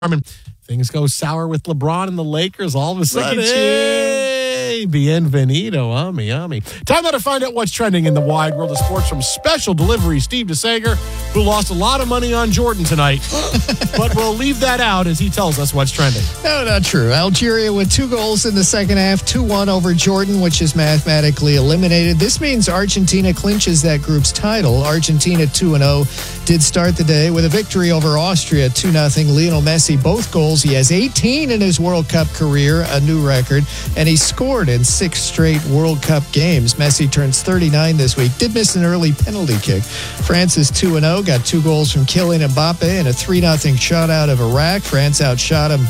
Carmen, things go sour with LeBron and the Lakers. All of a sudden, hey, bienvenido, ami. Time now to find out what's trending in the wide world of sports from Special Delivery Steve DeSager, who lost a lot of money on Jordan tonight. But we'll leave that out as he tells us what's trending. No, not true. Algeria with 2 goals in the second half, 2-1 over Jordan, which is mathematically eliminated. This means Argentina clinches that group's title. Argentina 2-0 did start the day with a victory over Austria 2-0. Lionel Messi, both goals. He has 18 in his World Cup career, a new record, and he scored in 6 straight World Cup games. Messi turns 39 this week. Did miss an early penalty kick. France is 2-0, got 2 goals from Kylian Mbappe and a 3-0 shutout of Iraq. France outshot them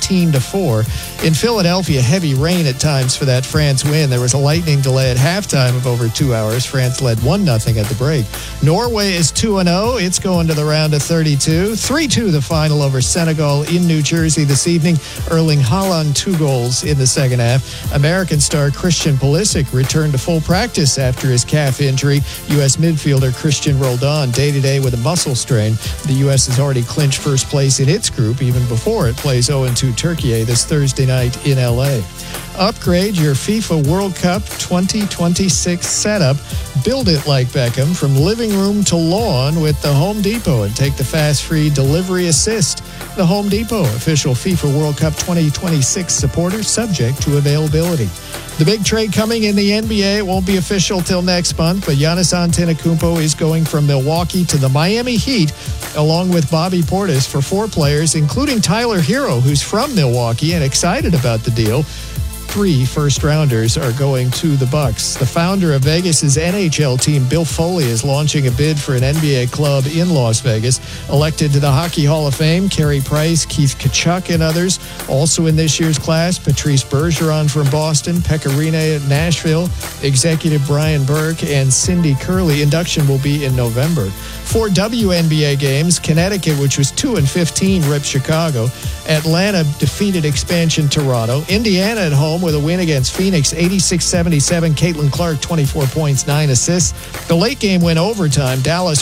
19-4. In Philadelphia, heavy rain at times for that France win. There was a lightning delay at halftime of over 2 hours. France led 1-0 at the break. Norway is 2-0. It's going to the round of 32. 3-2 the final over Senegal in New Jersey this evening. Erling Haaland 2 goals in the second half. American star Christian Pulisic returned to full practice after his calf injury. U.S. midfielder Christian Roldan day-to-day with a muscle strain. The U.S. has already clinched first place in its group even before it plays 0-2 Turkey this Thursday night in L.A. Upgrade your FIFA World Cup 2026 setup. Build it like Beckham from living room to lawn with the Home Depot and take the fast free delivery assist. The Home Depot, official FIFA World Cup 2026 supporter, subject to availability. The big trade coming in the NBA. It won't be official till next month, but Giannis Antetokounmpo is going from Milwaukee to the Miami Heat, along with Bobby Portis for 4 players, including Tyler Hero, who's from Milwaukee and excited about the deal. 3 first-rounders are going to the Bucks. The founder of Vegas's NHL team, Bill Foley, is launching a bid for an NBA club in Las Vegas. Elected to the Hockey Hall of Fame, Carey Price, Keith Tkachuk, and others. Also in this year's class, Patrice Bergeron from Boston, Pekka Rinne at Nashville, executive Brian Burke, and Cindy Curley. Induction will be in November. 4 WNBA games. Connecticut, which was 2-15, ripped Chicago. Atlanta defeated expansion Toronto. Indiana at home with a win against Phoenix, 86-77. Caitlin Clark, 24 points, 9 assists. The late game went overtime. Dallas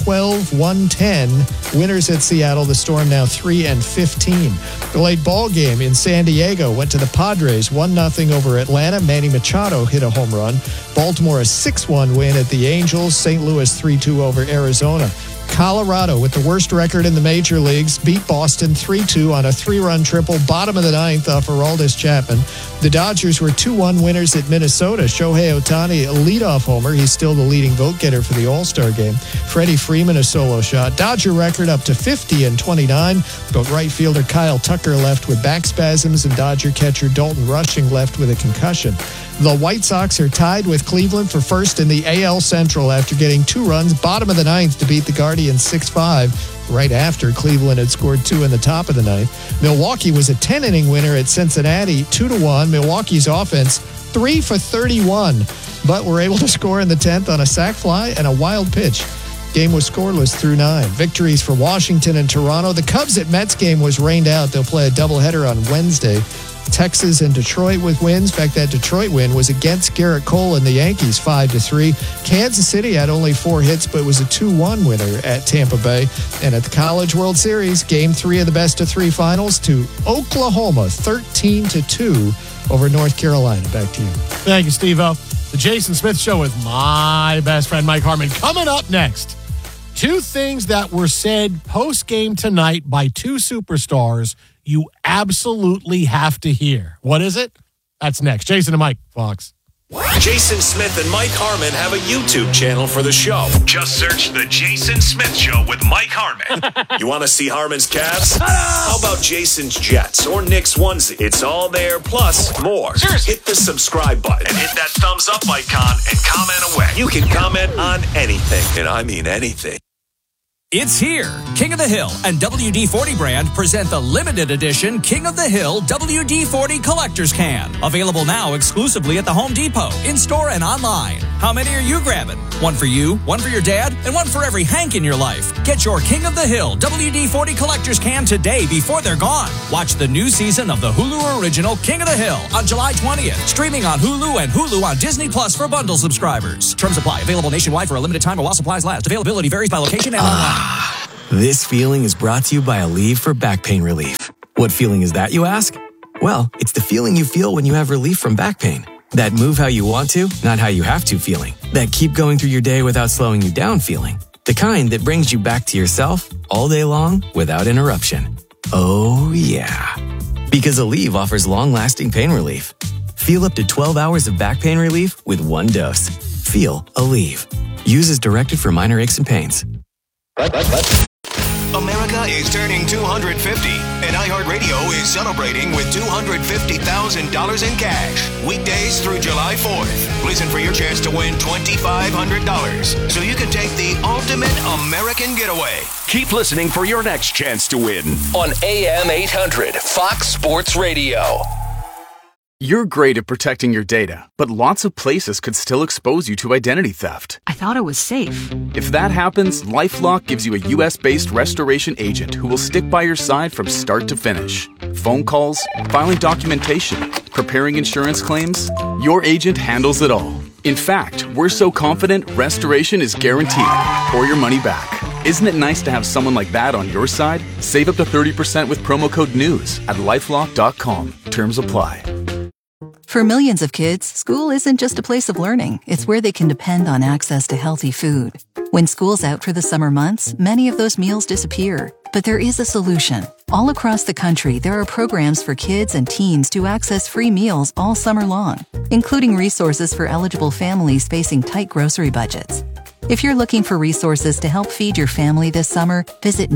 112-110. Winners at Seattle. The Storm now 3-15. The late ball game in San Diego went to the Padres, 1-0 over Atlanta. Manny Machado hit a home run. Baltimore a 6-1 win at the Angels. St. Louis 3-2 over Arizona. Colorado, with the worst record in the major leagues, beat Boston 3-2 on a 3-run triple, bottom of the 9th off Aroldis Chapman. The Dodgers were 2-1 winners at Minnesota. Shohei Ohtani, a leadoff homer. He's still the leading vote getter for the All-Star game. Freddie Freeman, a solo shot. Dodger record up to 50-29, but right fielder Kyle Tucker left with back spasms and Dodger catcher Dalton Rushing left with a concussion. The White Sox are tied with Cleveland for first in the AL Central after getting 2 runs, bottom of the 9th, to beat the Guardians 6-5. Right after Cleveland had scored 2 in the top of the 9th. Milwaukee was a 10-inning winner at Cincinnati, 2-1. Milwaukee's offense, 3 for 31, but were able to score in the 10th on a sac fly and a wild pitch. Game was scoreless through 9. Victories for Washington and Toronto. The Cubs at Mets game was rained out. They'll play a doubleheader on Wednesday. Texas and Detroit with wins. In fact, that Detroit win was against Garrett Cole and the Yankees, 5-3. Kansas City had only 4 hits, but was a 2-1 winner at Tampa Bay. And at the College World Series, Game 3 of the best-of-3 finals to Oklahoma, 13-2 over North Carolina. Back to you. Thank you, Steve-O. The Jason Smith Show with my best friend, Mike Harmon. Coming up next, 2 things that were said post-game tonight by 2 superstars you absolutely have to hear. What is it? That's next. Jason and Mike, Fox. Jason Smith and Mike Harmon have a YouTube channel for the show. Just search The Jason Smith Show with Mike Harmon. You want to see Harmon's Cavs? How about Jason's Jets or Nick's onesie? It's all there, plus more. Seriously. Hit the subscribe button and hit that thumbs up icon and comment away. You can comment on anything, and I mean anything. It's here. King of the Hill and WD-40 brand present the limited edition King of the Hill WD-40 Collector's Can. Available now exclusively at the Home Depot, in-store and online. How many are you grabbing? One for you, one for your dad, and one for every Hank in your life. Get your King of the Hill WD-40 Collector's Can today before they're gone. Watch the new season of the Hulu original King of the Hill on July 20th. Streaming on Hulu and Hulu on Disney Plus for bundle subscribers. Terms apply. Available nationwide for a limited time or while supplies last. Availability varies by location and online. This feeling is brought to you by Aleve for back pain relief. What feeling is that, you ask? Well, it's the feeling you feel when you have relief from back pain. That move how you want to, not how you have to feeling. That keep going through your day without slowing you down feeling. The kind that brings you back to yourself all day long without interruption. Oh, yeah. Because Aleve offers long-lasting pain relief. Feel up to 12 hours of back pain relief with one dose. Feel Aleve. Use as directed for minor aches and pains. America is turning 250, and iHeartRadio is celebrating with $250,000 in cash. Weekdays through July 4th. Listen for your chance to win $2,500, so you can take the ultimate American getaway. Keep listening for your next chance to win on AM 800 Fox Sports Radio. You're great at protecting your data, but lots of places could still expose you to identity theft. I thought it was safe. If that happens, LifeLock gives you a U.S.-based restoration agent who will stick by your side from start to finish. Phone calls, filing documentation, preparing insurance claims, your agent handles it all. In fact, we're so confident restoration is guaranteed or your money back. Isn't it nice to have someone like that on your side? Save up to 30% with promo code NEWS at LifeLock.com. Terms apply. For millions of kids, school isn't just a place of learning. It's where they can depend on access to healthy food. When school's out for the summer months, many of those meals disappear. But there is a solution. All across the country, there are programs for kids and teens to access free meals all summer long, including resources for eligible families facing tight grocery budgets. If you're looking for resources to help feed your family this summer, visit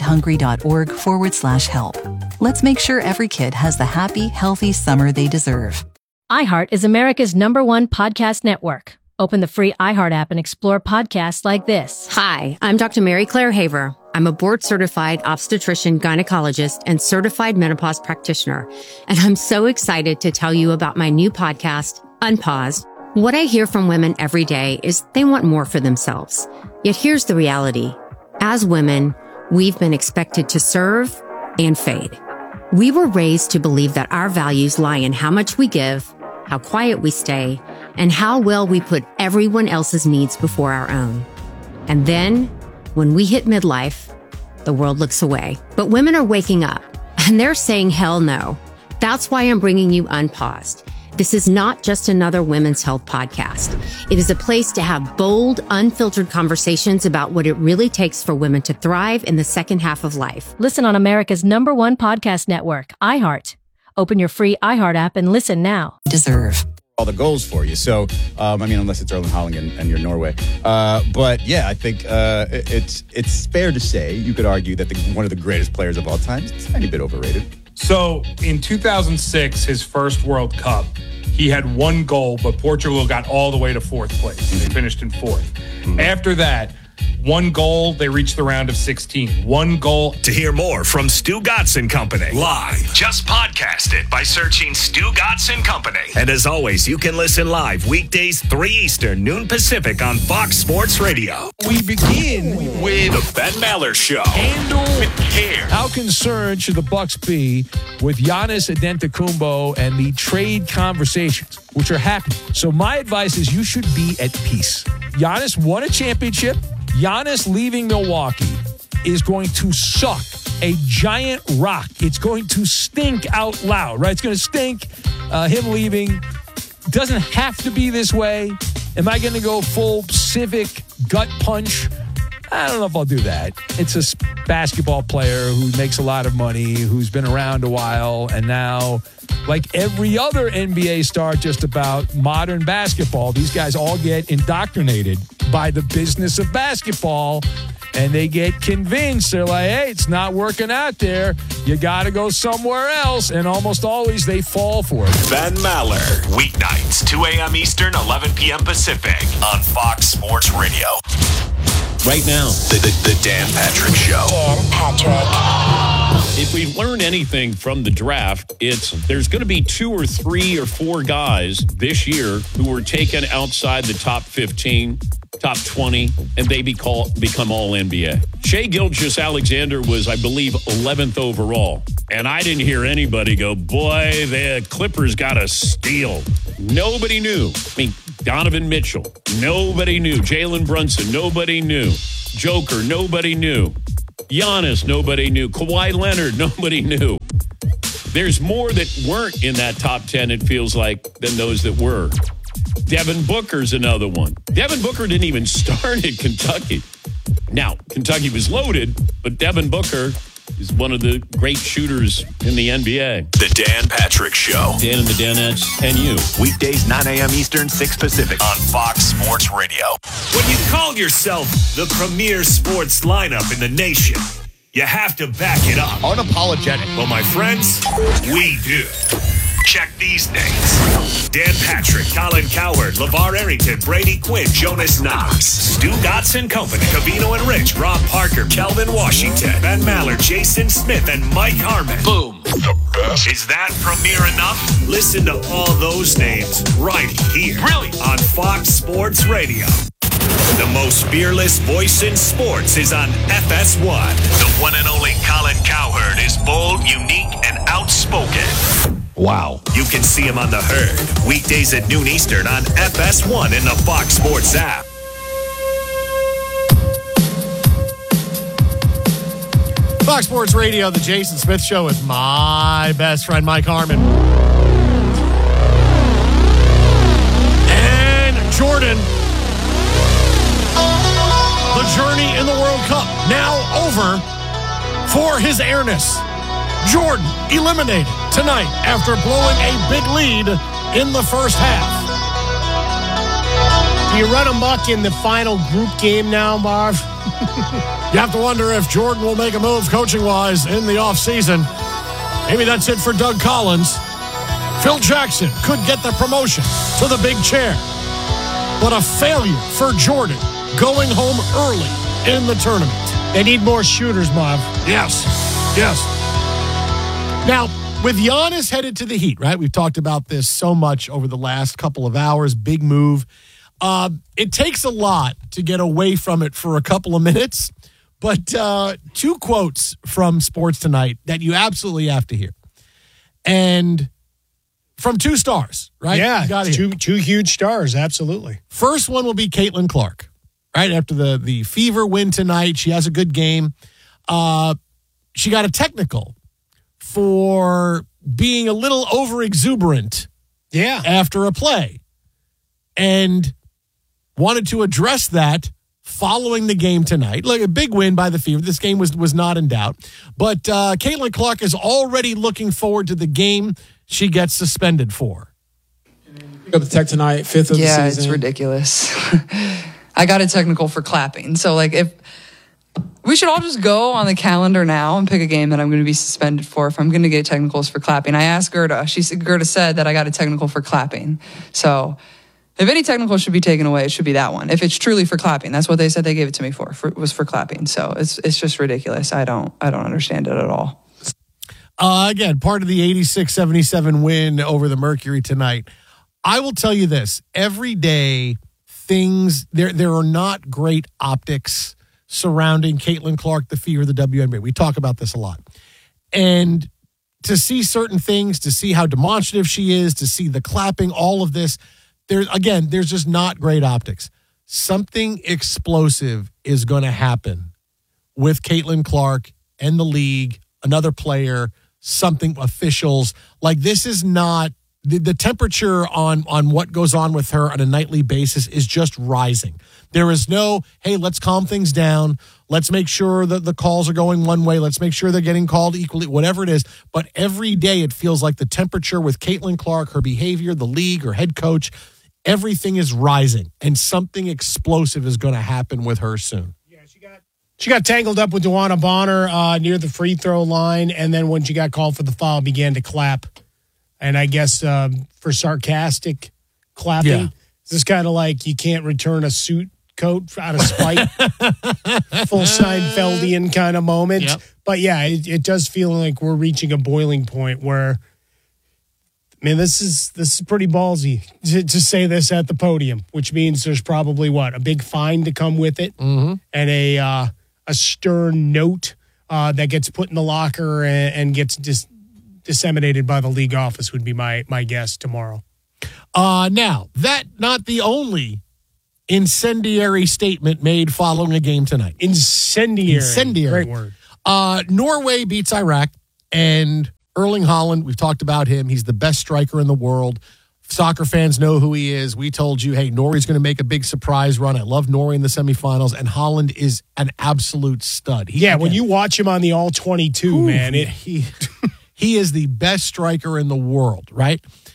nokidhungry.org/help. Let's make sure every kid has the happy, healthy summer they deserve. iHeart is America's #1 podcast network. Open the free iHeart app and explore podcasts like this. Hi, I'm Dr. Mary Claire Haver. I'm a board-certified obstetrician, gynecologist, and certified menopause practitioner. And I'm so excited to tell you about my new podcast, Unpaused. What I hear from women every day is they want more for themselves. Yet here's the reality. As women, we've been expected to serve and fade. We were raised to believe that our values lie in how much we give, how quiet we stay, and how well we put everyone else's needs before our own. And then, when we hit midlife, the world looks away. But women are waking up, and they're saying hell no. That's why I'm bringing you Unpaused. This is not just another women's health podcast. It is a place to have bold, unfiltered conversations about what it really takes for women to thrive in the second half of life. Listen on America's #1 podcast network, iHeart. Open your free iHeart app and listen now. Deserve. All the goals for you. So, unless it's Erling Haaland and you're Norway. But yeah, I think it's fair to say, you could argue that one of the greatest players of all time is a tiny bit overrated. So in 2006, his first World Cup, he had one goal, but Portugal got all the way to fourth place. They finished in fourth. After that, one goal, they reached the round of 16. One goal. To hear more from Stu Gotts & Company live, just podcast it by searching Stu Gotts & Company. And as always, you can listen live weekdays 3 Eastern, noon Pacific on Fox Sports Radio. We begin with the Ben Maller Show. Handle with care. How concerned should the Bucks be with Giannis Antetokounmpo and the trade conversations, which are happening? So my advice is you should be at peace. Giannis won a championship. Giannis leaving Milwaukee is going to suck a giant rock. It's going to stink out loud, right? It's going to stink. Him leaving doesn't have to be this way. Am I going to go full civic gut punch? I don't know if I'll do that. It's a basketball player who makes a lot of money, who's been around a while, and now, like every other NBA star just about modern basketball, these guys all get indoctrinated by the business of basketball, and they get convinced. They're like, hey, it's not working out there. You got to go somewhere else, and almost always they fall for it. Ben Maller, weeknights, 2 a.m. Eastern, 11 p.m. Pacific on Fox Sports Radio. Right now, the Dan Patrick Show. Dan Patrick. If we've learned anything from the draft, it's there's going to be 2 or 3 or 4 guys this year who were taken outside the top 15, top 20, and they become all NBA. Shai Gilgeous-Alexander was, I believe, 11th overall. And I didn't hear anybody go, boy, the Clippers got a steal. Nobody knew. I mean, Donovan Mitchell, nobody knew. Jalen Brunson, nobody knew. Joker, nobody knew. Giannis, nobody knew. Kawhi Leonard, nobody knew. There's more that weren't in that top 10, it feels like, than those that were. Devin Booker's another one. Devin Booker didn't even start at Kentucky. Now, Kentucky was loaded, but Devin Booker is one of the great shooters in the NBA. The Dan Patrick Show. Dan and the Danettes and you. Weekdays, 9 a.m. Eastern, 6 Pacific on Fox Sports Radio. When you call yourself the premier sports lineup in the nation, you have to back it up. Unapologetic. Well, my friends, we do. Check these names. Dan Patrick, Colin Cowherd, LeVar Arrington, Brady Quinn, Jonas Knox, Stu Dotson Company, Cavino and Rich, Rob Parker, Kelvin Washington, Ben Maller, Jason Smith, and Mike Harmon. Boom. The best. Is that premier enough? Listen to all those names right here. Really? On Fox Sports Radio. The most fearless voice in sports is on FS1. The one and only Colin Cowherd is bold, unique, and outspoken. Wow. You can see him on The Herd, weekdays at noon Eastern on FS1 in the Fox Sports app. Fox Sports Radio, the Jason Smith Show with my best friend, Mike Harmon. And Jordan. The journey in the World Cup now over for his airness. Jordan eliminated tonight after blowing a big lead in the first half. Do you run amok in the final group game now, Marv? You have to wonder if Jordan will make a move coaching-wise in the offseason. Maybe that's it for Doug Collins. Phil Jackson could get the promotion to the big chair. But a failure for Jordan going home early in the tournament. They need more shooters, Marv. Yes. Now, with Giannis headed to the Heat, right? We've talked about this so much over the last couple of hours. Big move. It takes a lot to get away from it for a couple of minutes. But two quotes from Sports Tonight that you absolutely have to hear. And from two stars, right? Yeah, two huge stars, absolutely. First one will be Caitlin Clark, right? After the Fever win tonight, she has a good game. She got a technical for being a little over-exuberant after a play and wanted to address that following the game tonight. Like a big win by the Fever. This game was not in doubt. But Caitlin Clark is already looking forward to the game she gets suspended for. Got the tech tonight, 5th of the season. Yeah, it's ridiculous. I got a technical for clapping. So, if we should all just go on the calendar now and pick a game that I'm going to be suspended for if I'm going to get technicals for clapping. I asked Gerda. Gerda said that I got a technical for clapping. So, if any technical should be taken away, it should be that one. If it's truly for clapping, that's what they said they gave it to me for was for clapping. So it's just ridiculous. I don't understand it at all. Again, part of the 86-77 win over the Mercury tonight. I will tell you this: every day, there are not great optics surrounding Caitlin Clark, the Fever, the WNBA. We talk about this a lot, and to see certain things, to see how demonstrative she is, to see the clapping, all of this. There's just not great optics. Something explosive is going to happen with Caitlin Clark and the league, another player, something, officials. Like, this is not, the temperature on what goes on with her on a nightly basis is just rising. There is no, hey, let's calm things down. Let's make sure that the calls are going one way. Let's make sure they're getting called equally, whatever it is. But every day it feels like the temperature with Caitlin Clark, her behavior, the league, her head coach, everything is rising, and something explosive is going to happen with her soon. Yeah, she got tangled up with DeWanna Bonner near the free throw line, and then when she got called for the foul, began to clap. And I guess for sarcastic clapping, this is kind of like you can't return a suit coat out of spite. Full Seinfeldian kind of moment. Yep. But yeah, it does feel like we're reaching a boiling point where, this is pretty ballsy to say this at the podium, which means there's probably a big fine to come with it, and a stern note that gets put in the locker and gets disseminated by the league office would be my guess tomorrow. Now, that not the only incendiary statement made following a game tonight. Incendiary. Great word. Norway beats Iraq, and Erling Haaland, we've talked about him. He's the best striker in the world. Soccer fans know who he is. We told you, hey, Norway's going to make a big surprise run. I love Norway in the semifinals, and Haaland is an absolute stud. When you watch him on the All-22, man, he is the best striker in the world, right?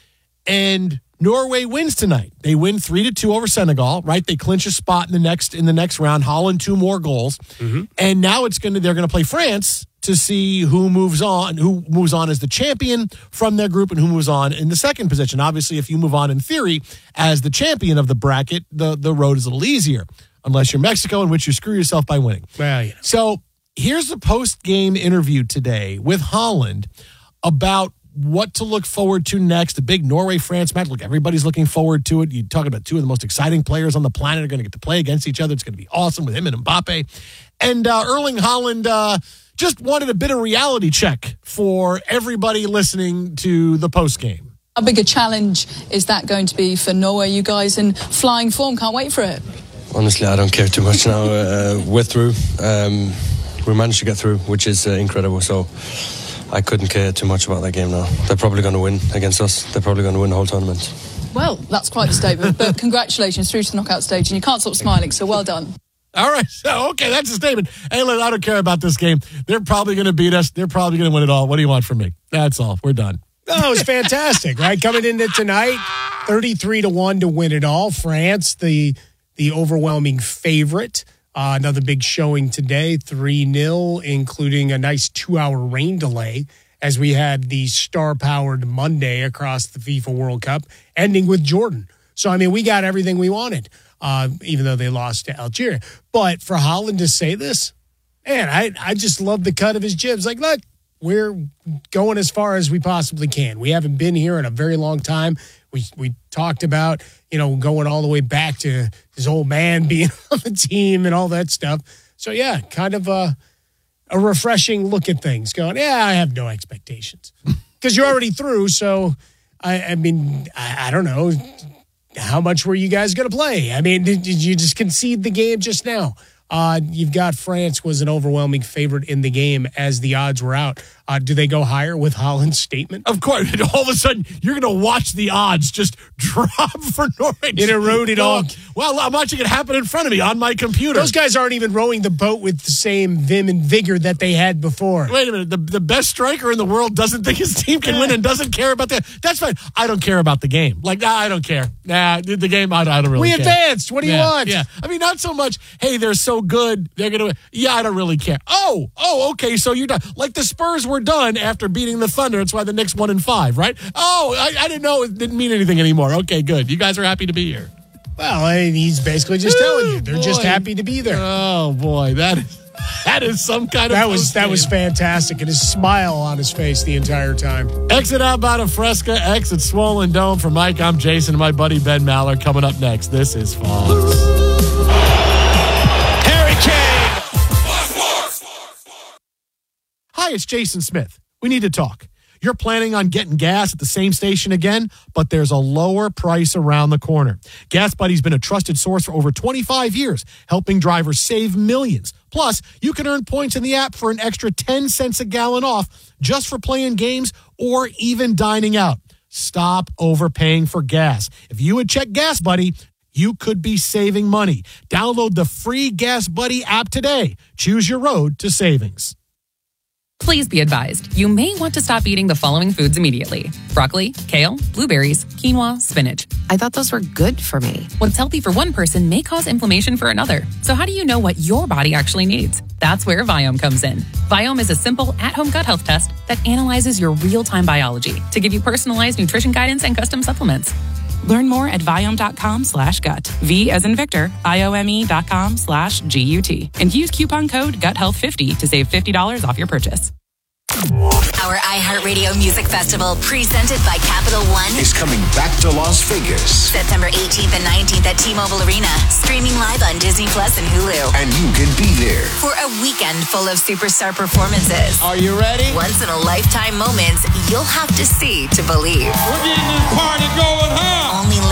And Norway wins tonight. They win 3-2 over Senegal, right? They clinch a spot in the next round. Haaland 2 more goals, and now they're going to play France to see who moves on as the champion from their group and who moves on in the second position. Obviously, if you move on in theory as the champion of the bracket, the road is a little easier, unless you're Mexico, in which you screw yourself by winning. Well, yeah. So here's the post-game interview today with Haaland about what to look forward to next. The big Norway-France match. Look, everybody's looking forward to it. You're talking about 2 of the most exciting players on the planet are going to get to play against each other. It's going to be awesome with him and Mbappe. And Erling Haaland just wanted a bit of reality check for everybody listening to the postgame. How big a challenge is that going to be for Norway? You guys in flying form, can't wait for it. Honestly, I don't care too much now. We're through. We managed to get through, which is incredible. So I couldn't care too much about that game now. They're probably going to win against us. They're probably going to win the whole tournament. Well, that's quite a statement, but congratulations through to the knockout stage, and you can't stop smiling, so well done. All right, so, okay, that's a statement. Hey, look, I don't care about this game. They're probably going to beat us. They're probably going to win it all. What do you want from me? That's all. We're done. Oh, it was fantastic, right? Coming into tonight, 33-1 to win it all. France, the overwhelming favorite. Another big showing today, 3-0, including a nice 2-hour rain delay as we had the star-powered Monday across the FIFA World Cup, ending with Jordan. So, I mean, we got everything we wanted, even though they lost to Algeria. But for Haaland to say this, man, I just love the cut of his jibs. Like, look, we're going as far as we possibly can. We haven't been here in a very long time. We talked about, going all the way back to his old man being on the team and all that stuff. So, yeah, kind of a refreshing look at things. Going, I have no expectations. Because you're already through, so, I mean, I don't know. How much were you guys going to play? I mean, did you just concede the game just now? You've got France was an overwhelming favorite in the game as the odds were out. Do they go higher with Haaland's statement? Of course. All of a sudden, you're going to watch the odds just drop for Norway. It eroded all. Well, I'm watching it happen in front of me on my computer. Those guys aren't even rowing the boat with the same vim and vigor that they had before. Wait a minute. The best striker in the world doesn't think his team can win and doesn't care about that. That's fine. I don't care about the game. Like, I don't care. The game, I don't really care. We advanced. What do you want? Yeah. I mean, not so much, hey, they're so good, they're going to win. Yeah, I don't really care. Oh, okay, so you're done. Like the Spurs were done after beating the Thunder. That's why the Knicks 1-5, right? Oh, I didn't know. It didn't mean anything anymore. Okay, good. You guys are happy to be here. Well, I mean, he's basically just telling you. They're just happy to be there. Oh, boy. That is some kind of that was fantastic, and his smile on his face the entire time. Exit Outbound of Fresca, exit Swollen Dome. For Mike, I'm Jason, and my buddy Ben Maller coming up next. This is Fox. Harry Kane. Hi, it's Jason Smith. We need to talk. You're planning on getting gas at the same station again, but there's a lower price around the corner. Gas Buddy's been a trusted source for over 25 years, helping drivers save millions. Plus, you can earn points in the app for an extra 10 cents a gallon off just for playing games or even dining out. Stop overpaying for gas. If you would check Gas Buddy, you could be saving money. Download the free Gas Buddy app today. Choose your road to savings. Please be advised, you may want to stop eating the following foods immediately. Broccoli, kale, blueberries, quinoa, spinach. I thought those were good for me. What's healthy for one person may cause inflammation for another. So how do you know what your body actually needs? That's where Viome comes in. Viome is a simple at-home gut health test that analyzes your real-time biology to give you personalized nutrition guidance and custom supplements. Learn more at Viome.com/gut. V as in Victor, IOME.com/GUT. And use coupon code GUTHEALTH50 to save $50 off your purchase. Our iHeartRadio Music Festival, presented by Capital One, is coming back to Las Vegas. September 18th and 19th at T-Mobile Arena. Streaming live on Disney Plus and Hulu. And you can be there for a weekend full of superstar performances. Are you ready? Once-in-a-lifetime moments you'll have to see to believe. We're getting this party going, huh? Only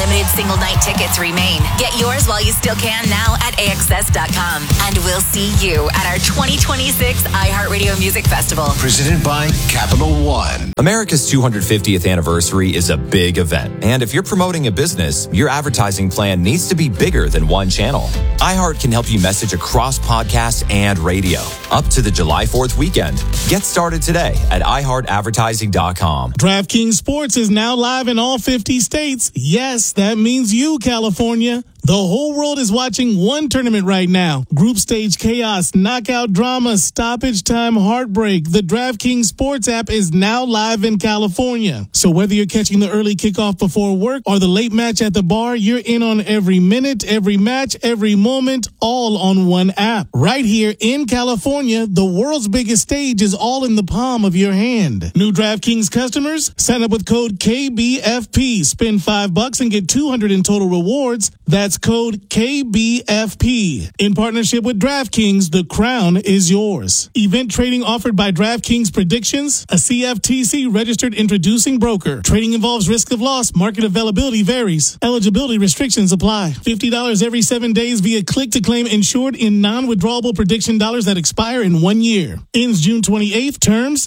limited single night tickets remain. Get yours while you still can now at AXS.com. And we'll see you at our 2026 iHeartRadio Music Festival. Presented by Capital One. America's 250th anniversary is a big event. And if you're promoting a business, your advertising plan needs to be bigger than one channel. iHeart can help you message across podcasts and radio. Up to the July 4th weekend. Get started today at iHeartAdvertising.com. DraftKings Sports is now live in all 50 states. Yes, that means you, California. The whole world is watching one tournament right now. Group stage chaos, knockout drama, stoppage time, heartbreak. The DraftKings Sports app is now live in California. So whether you're catching the early kickoff before work or the late match at the bar, you're in on every minute, every match, every moment, all on one app. Right here in California, the world's biggest stage is all in the palm of your hand. New DraftKings customers, sign up with code KBFP. Spend $5 and get $200 in total rewards. That's code KBFP. In partnership with DraftKings, the crown is yours. Event trading offered by DraftKings Predictions, a CFTC registered introducing broker. Trading involves risk of loss. Market availability varies. Eligibility restrictions apply. $50 every 7 days via click to claim insured in non-withdrawable prediction dollars that expire in 1 year. Ends June 28th. Terms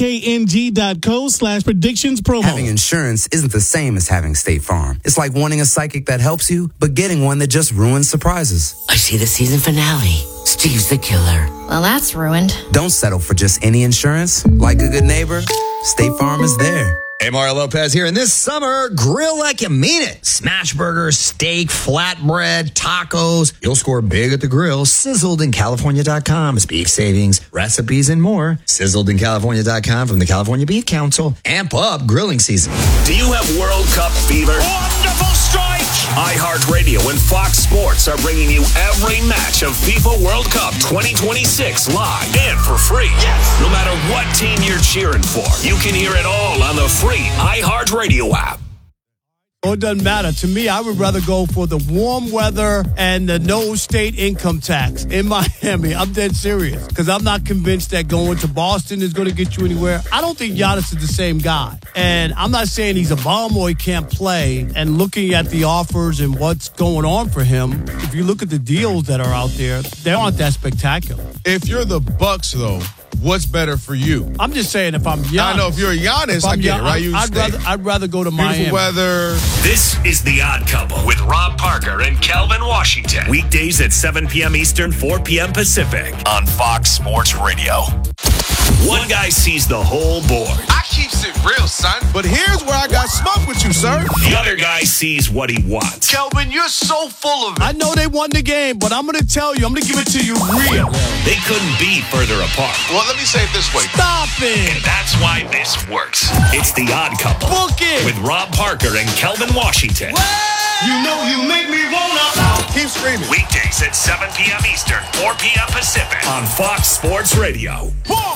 DKNG.co/predictions promo. Having insurance isn't the same as having State Farm. It's like wanting a psychic that helps you, but getting one that just ruins surprises. I see the season finale. Steve's the killer. Well, that's ruined. Don't settle for just any insurance. Like a good neighbor, State Farm is there. Hey, Mario Lopez here. And this summer, grill like you mean it. Smash burgers, steak, flatbread, tacos. You'll score big at the grill. SizzledInCalifornia.com is beef savings, recipes, and more. SizzledInCalifornia.com from the California Beef Council. Amp up grilling season. Do you have World Cup fever? Wonderful strike! iHeartRadio and Fox Sports are bringing you every match of FIFA World Cup 2026 live and for free. Yes! No matter what team you're cheering for, you can hear it all on the free iHeartRadio app. Oh, it doesn't matter. To me, I would rather go for the warm weather and the no state income tax in Miami. I'm dead serious because I'm not convinced that going to Boston is going to get you anywhere. I don't think Giannis is the same guy. And I'm not saying he's a bum or he can't play. And looking at the offers and what's going on for him, if you look at the deals that are out there, they aren't that spectacular. If you're the Bucks, though, what's better for you? I'm just saying if I'm Giannis. I know if you're Giannis, I get it, right? I'd rather go to Miami. Beautiful weather. This is The Odd Couple with Rob Parker and Calvin Washington. Weekdays at 7 p.m. Eastern, 4 p.m. Pacific on Fox Sports Radio. One guy sees the whole board. I keeps it real, son. But here's where I got smoked with you, sir. The other guy sees what he wants. Kelvin, you're so full of it. I know they won the game, but I'm going to tell you, I'm going to give it to you real. They couldn't be further apart. Well, let me say it this way. Stop it. And that's why this works. It's The Odd Couple. Book it. With Rob Parker and Kelvin Washington. You know you make me wanna. Keep screaming. Weekdays at 7 p.m. Eastern, 4 p.m. Pacific on Fox Sports Radio.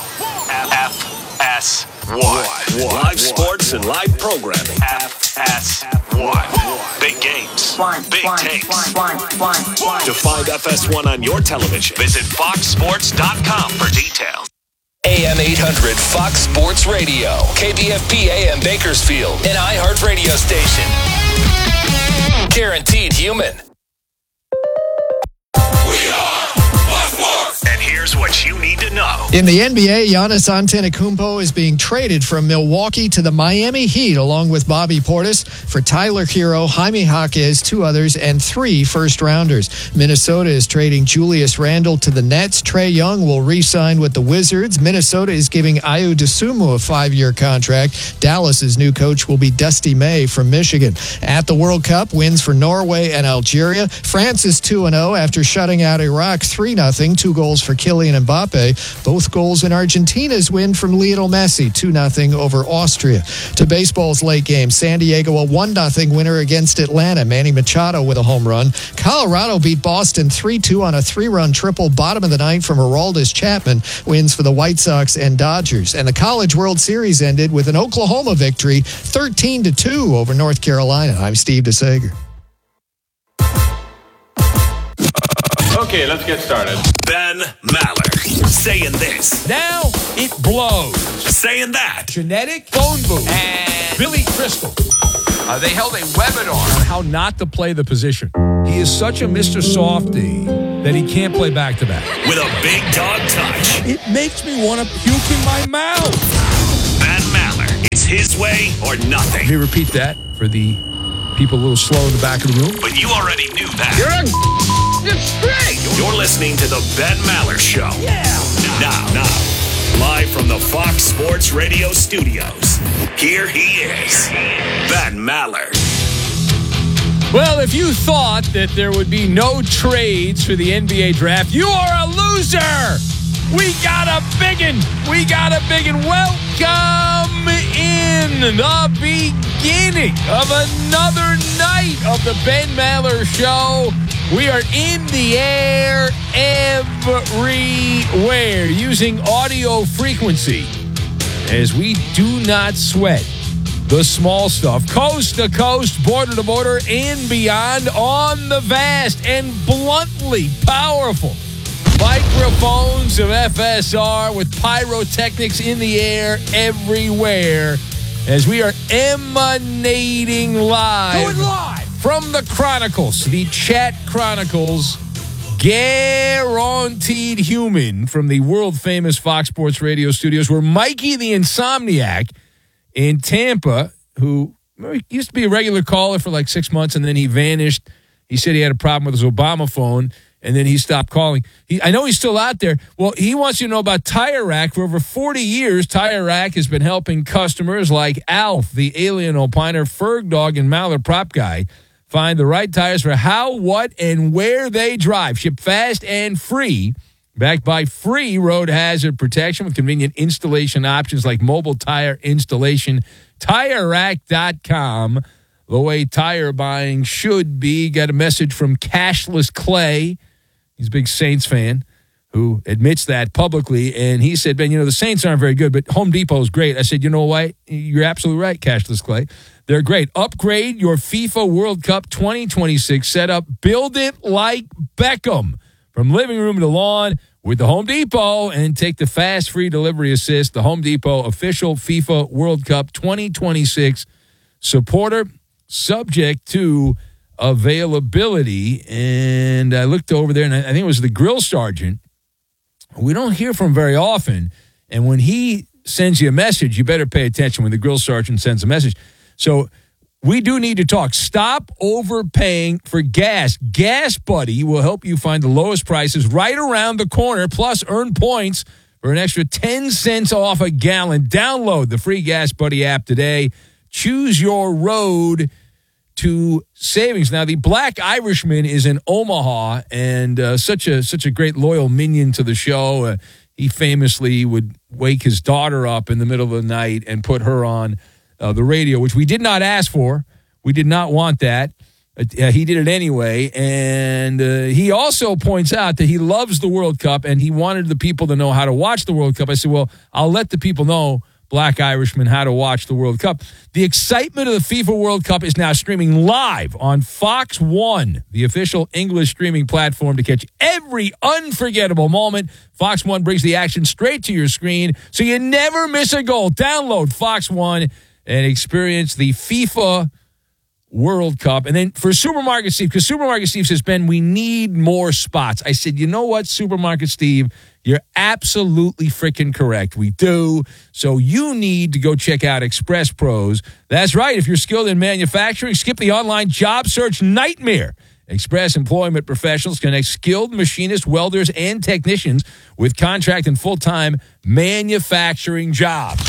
FS1. Live sports and live programming. FS1. Big games. Big takes. To find FS1 on your television, visit foxsports.com for details. AM 800 Fox Sports Radio, KBFP AM Bakersfield, an iHeart radio station. Guaranteed human. And here's what you need to know. In the NBA, Giannis Antetokounmpo is being traded from Milwaukee to the Miami Heat, along with Bobby Portis, for Tyler Hero, Jaime Jaquez, 2 others, and 3 first-rounders. Minnesota is trading Julius Randle to the Nets. Trae Young will re-sign with the Wizards. Minnesota is giving Ayo Dosunmu a 5-year contract. Dallas's new coach will be Dusty May from Michigan. At the World Cup, wins for Norway and Algeria. France is 2-0 after shutting out Iraq 3-0, 2 goals for Kylian Mbappe. Both goals in Argentina's win from Lionel Messi, 2-0 over Austria. To baseball's late game, San Diego a 1-0 winner against Atlanta. Manny Machado with a home run. Colorado beat Boston 3-2 on a 3-run triple, bottom of the ninth from Aroldis Chapman. Wins for the White Sox and Dodgers. And the College World Series ended with an Oklahoma victory, 13-2 over North Carolina. I'm Steve DeSager. Okay, let's get started. Ben Maller saying this. Now it blows. Saying that. Genetic phone booth. And Billy Crystal. They held a webinar on how not to play the position. He is such a Mr. Softy that he can't play back-to-back. With a big dog touch. It makes me want to puke in my mouth. Ben Maller. It's his way or nothing. Let me repeat that for the people a little slow in the back of the room. But you already knew that. You're straight. You're listening to the Ben Maller Show. Yeah. Now, live from the Fox Sports Radio studios, here he is, Ben Maller. Well, if you thought that there would be no trades for the NBA draft, you are a loser. We got a biggin. Welcome in the beginning of another night of the Ben Maller Show. We are in the air everywhere using audio frequency as we do not sweat the small stuff, coast to coast, border to border, and beyond on the vast and bluntly powerful microphones of FSR with pyrotechnics in the air everywhere as we are emanating live from the Chronicles, the Chat Chronicles, guaranteed human from the world-famous Fox Sports Radio studios, where Mikey the Insomniac in Tampa, who used to be a regular caller for like 6 months, and then he vanished. He said he had a problem with his Obama phone, and then he stopped calling. I know he's still out there. Well, he wants you to know about Tire Rack. For over 40 years, Tire Rack has been helping customers like Alf, the alien opiner, Ferg Dog, and Maller Prop Guy find the right tires for how, what, and where they drive. Ship fast and free. Backed by free road hazard protection with convenient installation options like mobile tire installation. TireRack.com. The way tire buying should be. Got a message from Cashless Clay. He's a big Saints fan who admits that publicly. And he said, Ben, the Saints aren't very good, but Home Depot is great. I said, you know what? You're absolutely right, Cashless Clay. They're great. Upgrade your FIFA World Cup 2026 setup. Build it like Beckham. From living room to lawn with the Home Depot, and take the fast free delivery assist. The Home Depot official FIFA World Cup 2026 supporter, subject to availability. And I looked over there, and I think it was the grill sergeant. We don't hear from very often. And when he sends you a message, you better pay attention when the grill sergeant sends a message. So we do need to talk. Stop overpaying for gas. Gas Buddy will help you find the lowest prices right around the corner, plus earn points for an extra 10 cents off a gallon. Download the free Gas Buddy app today. Choose your road to savings. Now, the Black Irishman is in Omaha, and such a great loyal minion to the show. He famously would wake his daughter up in the middle of the night and put her on the radio, which we did not ask for. We did not want that. He did it anyway. And he also points out that he loves the World Cup, and he wanted the people to know how to watch the World Cup. I said, well, I'll let the people know, Black Irishman, how to watch the World Cup. The excitement of the FIFA World Cup is now streaming live on Fox One, the official English streaming platform, to catch every unforgettable moment. Fox One brings the action straight to your screen, so you never miss a goal. Download Fox One and experience the FIFA World Cup. And then for Supermarket Steve, because Supermarket Steve says, Ben, we need more spots. I said, you know what, Supermarket Steve, you're absolutely freaking correct. We do. So you need to go check out Express Pros. That's right. If you're skilled in manufacturing, skip the online job search nightmare. Express Employment Professionals connect skilled machinists, welders, and technicians with contract and full-time manufacturing jobs.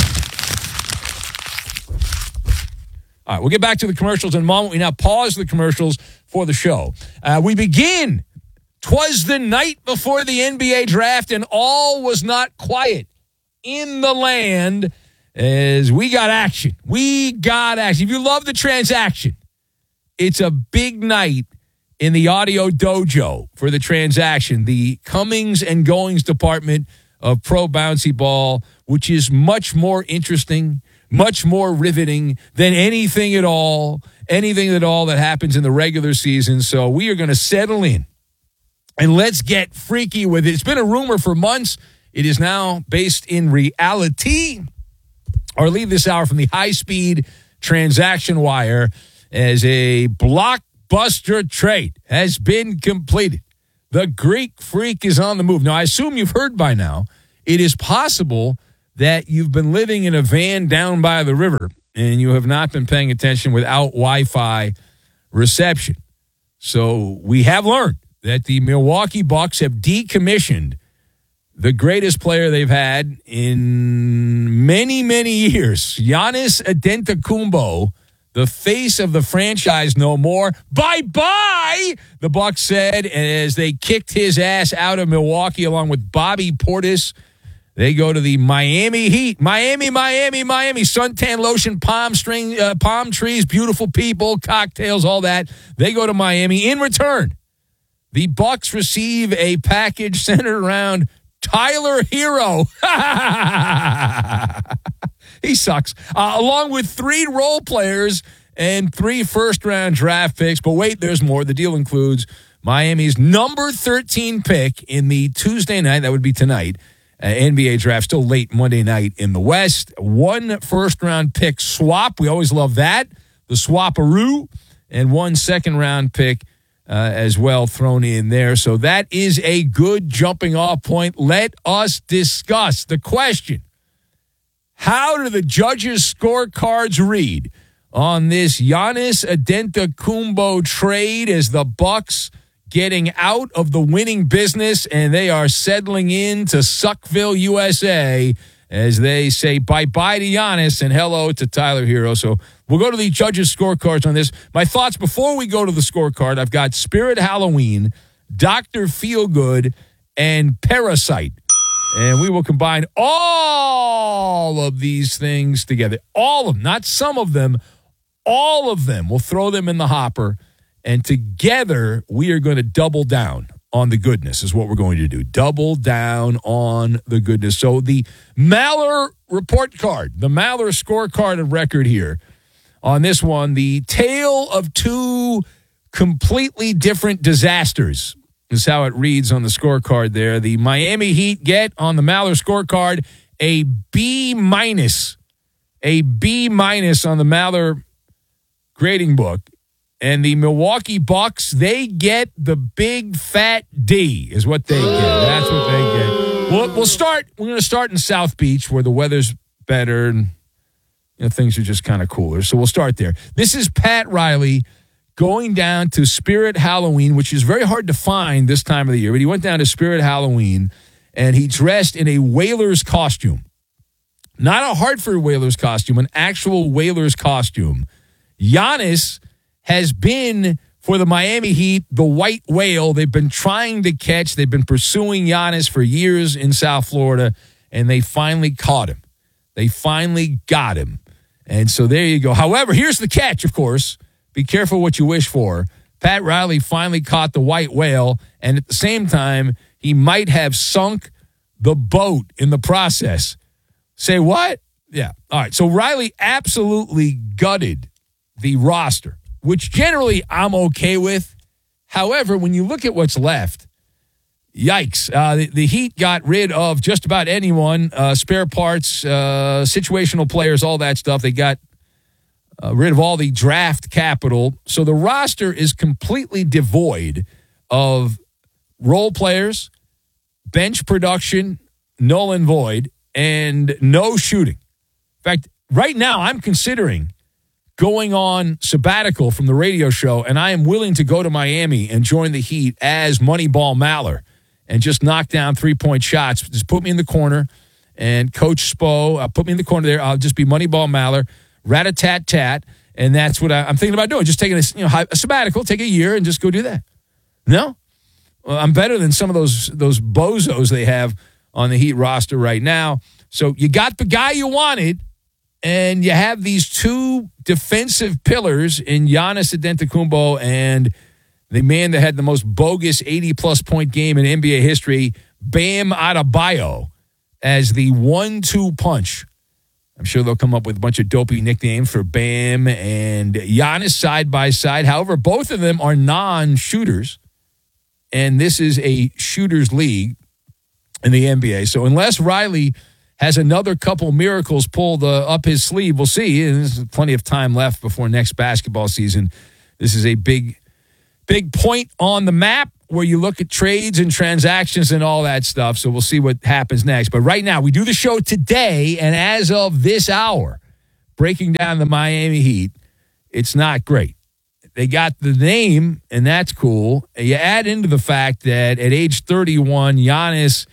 All right, we'll get back to the commercials in a moment. We now pause the commercials for the show. We begin. 'Twas the night before the NBA draft, and all was not quiet in the land as we got action. If you love the transaction, it's a big night in the audio dojo for the transaction, the comings and goings department of Pro Bouncy Ball, which is much more interesting, much more riveting than anything at all that happens in the regular season. So we are going to settle in and let's get freaky with it. It's been a rumor for months. It is now based in reality. Our lead this hour from the high-speed transaction wire as a blockbuster trade has been completed. The Greek Freak is on the move. Now, I assume you've heard by now, it is possible that you've been living in a van down by the river and you have not been paying attention without Wi-Fi reception. So we have learned that the Milwaukee Bucks have decommissioned the greatest player they've had in many, many years. Giannis Antetokounmpo, the face of the franchise no more. Bye-bye, the Bucks said as they kicked his ass out of Milwaukee along with Bobby Portis. They go to the Miami Heat. Miami. Suntan lotion, palm trees, beautiful people, cocktails, all that. They go to Miami. In return, the Bucks receive a package centered around Tyler Hero. He sucks. Along with 3 role players and 3 first-round draft picks. But wait, there's more. The deal includes Miami's number 13 pick in the Tuesday night, that would be tonight, NBA draft, still late Monday night in the West. 1 first-round pick swap. We always love that. The swap-a-roo. And 1 second-round pick as well thrown in there. So that is a good jumping-off point. Let us discuss the question. How do the judges' scorecards read on this Giannis Antetokounmpo trade as the Bucks getting out of the winning business and they are settling in to Suckville, USA, as they say bye-bye to Giannis and hello to Tyler Hero. So we'll go to the judges' scorecards on this. My thoughts before we go to the scorecard, I've got Spirit Halloween, Dr. Feelgood, and Parasite. And we will combine all of these things together. All of them, not some of them, all of them. We'll throw them in the hopper. And together, we are going to double down on the goodness is what we're going to do. Double down on the goodness. So the Maller report card, the Maller scorecard of record here on this one, the tale of 2 completely different disasters is how it reads on the scorecard there. The Miami Heat get on the Maller scorecard a B-. A B- on the Maller grading book. And the Milwaukee Bucks, they get the big fat D is what they get. That's what they get. We'll start. We're going to start in South Beach where the weather's better and things are just kind of cooler. So we'll start there. This is Pat Riley going down to Spirit Halloween, which is very hard to find this time of the year. But he went down to Spirit Halloween and he dressed in a Whalers costume. Not a Hartford Whalers costume, an actual Whalers costume. Giannis has been, for the Miami Heat, the white whale they've been trying to catch. They've been pursuing Giannis for years in South Florida, and they finally caught him. They finally got him. And so there you go. However, here's the catch, of course. Be careful what you wish for. Pat Riley finally caught the white whale, and at the same time, he might have sunk the boat in the process. Say what? Yeah. All right. So Riley absolutely gutted the roster, which generally I'm okay with. However, when you look at what's left, yikes. The Heat got rid of just about anyone, spare parts, situational players, all that stuff. They got rid of all the draft capital. So the roster is completely devoid of role players, bench production, null and void, and no shooting. In fact, right now I'm considering going on sabbatical from the radio show, and I am willing to go to Miami and join the Heat as Moneyball Maller and just knock down 3-point shots. Just put me in the corner, and Coach Spo, put me in the corner there. I'll just be Moneyball Maller, rat-a-tat-tat, and that's what I'm thinking about doing. Just taking a sabbatical, take a year, and just go do that. No? Well, I'm better than some of those bozos they have on the Heat roster right now. So you got the guy you wanted, and you have these 2 defensive pillars in Giannis Antetokounmpo and the man that had the most bogus 80-plus point game in NBA history, Bam Adebayo, as the 1-2 punch. I'm sure they'll come up with a bunch of dopey nicknames for Bam and Giannis side by side. However, both of them are non-shooters, and this is a shooters league in the NBA. So unless Riley has another couple miracles pulled up his sleeve. We'll see. And there's plenty of time left before next basketball season. This is a big point on the map where you look at trades and transactions and all that stuff. So we'll see what happens next. But right now, we do the show today, and as of this hour, breaking down the Miami Heat, it's not great. They got the name, and that's cool. You add into the fact that at age 31, Giannis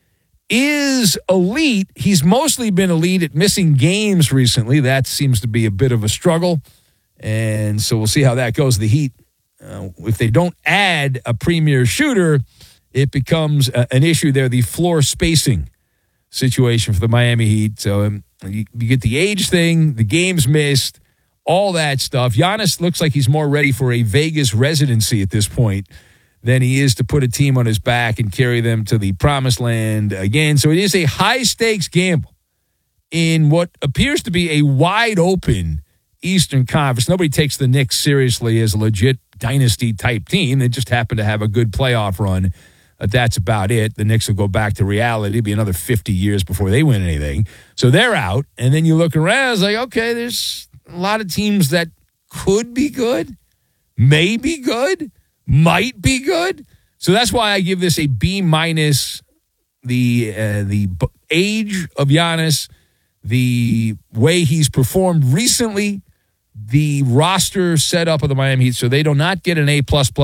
is elite. He's mostly been elite at missing games recently. That seems to be a bit of a struggle. And so we'll see how that goes. The Heat, if they don't add a premier shooter, it becomes an issue there, the floor spacing situation for the Miami Heat. So you get the age thing, the games missed, all that stuff. Giannis looks like he's more ready for a Vegas residency at this point than he is to put a team on his back and carry them to the promised land again. So it is a high-stakes gamble in what appears to be a wide-open Eastern Conference. Nobody takes the Knicks seriously as a legit dynasty-type team. They just happen to have a good playoff run. That's about it. The Knicks will go back to reality. It'll be another 50 years before they win anything. So they're out. And then you look around, it's like, okay, there's a lot of teams that could be good, may be good, might be good. So that's why I give this a B-. The age of Giannis, the way he's performed recently, the roster setup of the Miami Heat. So they do not get an A+++.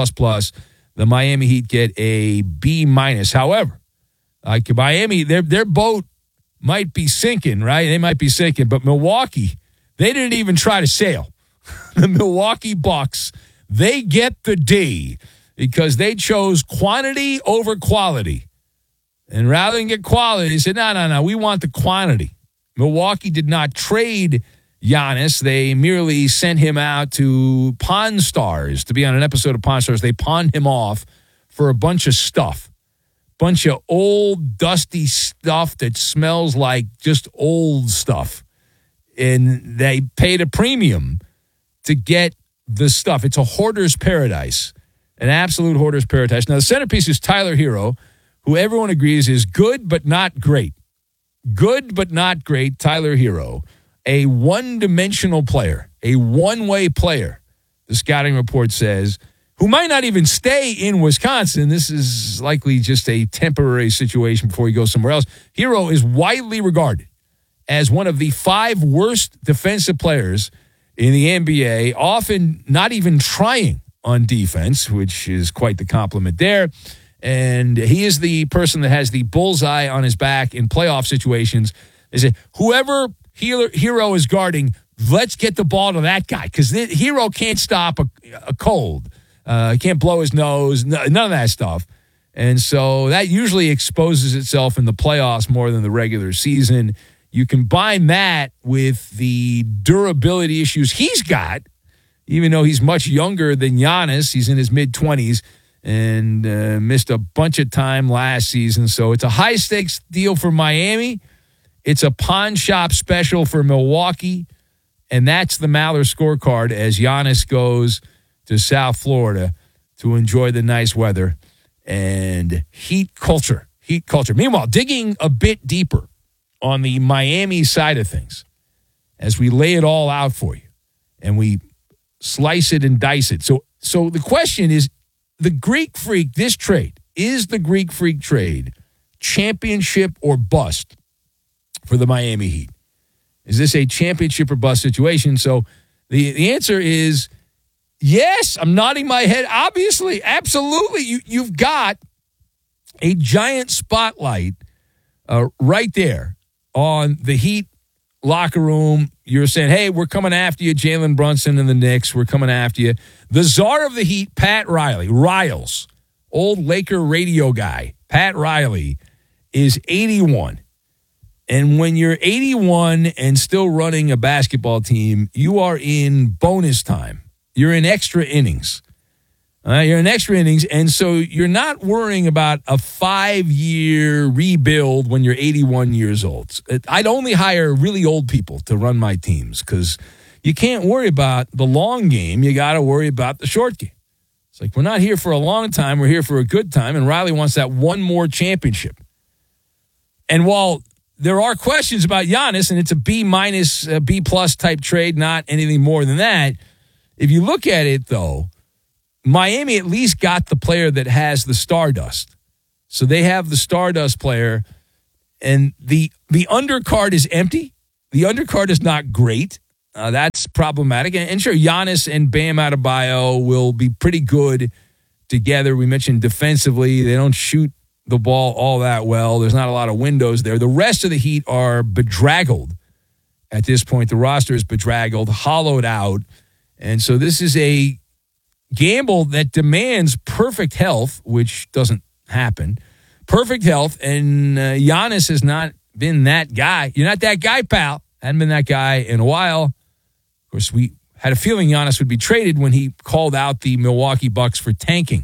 The Miami Heat get a B-. However, like Miami, their boat might be sinking, right? They might be sinking, but Milwaukee, they didn't even try to sail. The Milwaukee Bucks, they get the D because they chose quantity over quality. And rather than get quality, they said, no, we want the quantity. Milwaukee did not trade Giannis. They merely sent him out to Pawn Stars to be on an episode of Pawn Stars. They pawned him off for a bunch of stuff. Bunch of old, dusty stuff that smells like just old stuff. And they paid a premium to get the stuff. It's a hoarder's paradise, an absolute hoarder's paradise. Now, the centerpiece is Tyler Hero, who everyone agrees is good but not great. Good but not great, Tyler Hero. A one-dimensional player, a one-way player, the scouting report says, who might not even stay in Wisconsin. This is likely just a temporary situation before he goes somewhere else. Hero is widely regarded as one of the 5 worst defensive players in the NBA, often not even trying on defense, which is quite the compliment there. And he is the person that has the bullseye on his back in playoff situations. They say, whoever Hero is guarding, let's get the ball to that guy, because Hero can't stop a cold. Can't blow his nose, none of that stuff. And so that usually exposes itself in the playoffs more than the regular season. You combine that with the durability issues he's got, even though he's much younger than Giannis. He's in his mid-20s and missed a bunch of time last season. So it's a high-stakes deal for Miami. It's a pawn shop special for Milwaukee. And that's the Maller scorecard as Giannis goes to South Florida to enjoy the nice weather and heat culture. Meanwhile, digging a bit deeper on the Miami side of things, as we lay it all out for you and we slice it and dice it. So the question is, the Greek Freak, this trade, is the Greek Freak trade championship or bust for the Miami Heat? Is this a championship or bust situation? So the answer is yes. I'm nodding my head. Obviously, absolutely. You've got a giant spotlight right there on the Heat locker room. You're saying, hey, we're coming after you, Jalen Brunson and the Knicks. We're coming after you. The czar of the Heat, Pat Riley, Riles, old Laker radio guy, Pat Riley, is 81. And when you're 81 and still running a basketball team, you are in bonus time. You're in extra innings. You're in extra innings, and so you're not worrying about a 5-year rebuild when you're 81 years old. I'd only hire really old people to run my teams because you can't worry about the long game. You got to worry about the short game. It's like, we're not here for a long time. We're here for a good time, and Riley wants that one more championship. And while there are questions about Giannis, and it's a B-, B+ type trade, not anything more than that. If you look at it, though, Miami at least got the player that has the Stardust. So they have the Stardust player, and the undercard is empty. The undercard is not great. That's problematic. And sure, Giannis and Bam Adebayo will be pretty good together. We mentioned defensively, they don't shoot the ball all that well. There's not a lot of windows there. The rest of the Heat are bedraggled at this point. The roster is bedraggled, hollowed out. And so this is a gamble that demands perfect health, which doesn't happen. Perfect health, and Giannis has not been that guy. You're not that guy, pal. Hadn't been that guy in a while. Of course, we had a feeling Giannis would be traded when he called out the Milwaukee Bucks for tanking.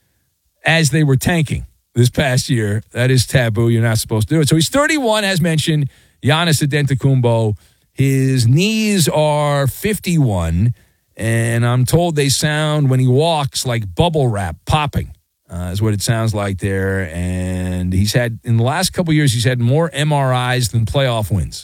As they were tanking this past year, that is taboo. You're not supposed to do it. So he's 31, as mentioned, Giannis Antetokounmpo. His knees are 51, and I'm told they sound, when he walks, like bubble wrap popping. Is what it sounds like there. And he's had, in the last couple of years, he's had more MRIs than playoff wins,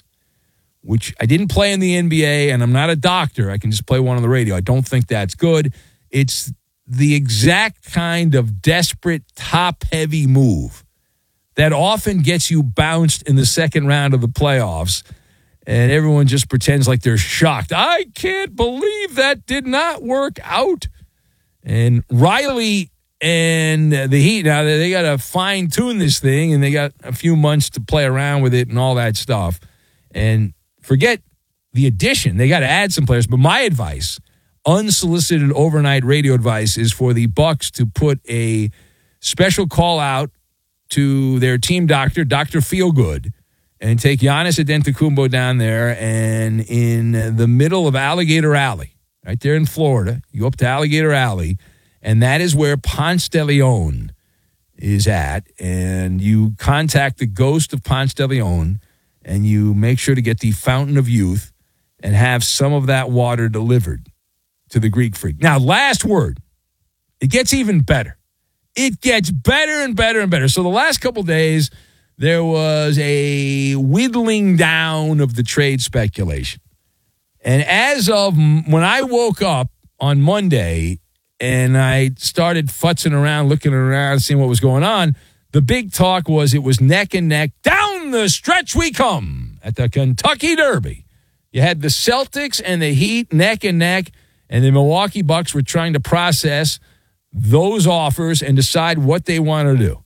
which I didn't play in the NBA, and I'm not a doctor. I can just play one on the radio. I don't think that's good. It's the exact kind of desperate, top-heavy move that often gets you bounced in the second round of the playoffs, and everyone just pretends like they're shocked. I can't believe that did not work out. And Riley and the Heat, now they got to fine-tune this thing, and they got a few months to play around with it and all that stuff. And forget the addition. They got to add some players. But my advice, unsolicited overnight radio advice, is for the Bucks to put a special call out to their team doctor, Dr. Feelgood, and take Giannis Antetokounmpo down there, and in the middle of Alligator Alley, right there in Florida, you go up to Alligator Alley, and that is where Ponce de Leon is at, and you contact the ghost of Ponce de Leon, and you make sure to get the Fountain of Youth and have some of that water delivered to the Greek Freak. Now, last word. It gets even better. It gets better and better and better. So the last couple of days, there was a whittling down of the trade speculation. And as of when I woke up on Monday and I started futzing around, looking around, seeing what was going on, the big talk was it was neck and neck. Down the stretch we come at the Kentucky Derby. You had the Celtics and the Heat neck and neck, and the Milwaukee Bucks were trying to process those offers and decide what they want to do.